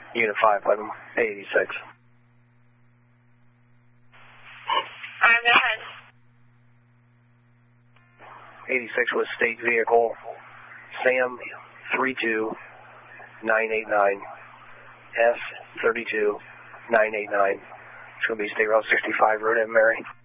Unit 5, 86. Alright, go ahead. 86 was state vehicle, Sam 32989, S 32989. It's going to be State Route 65, Road M. Mary.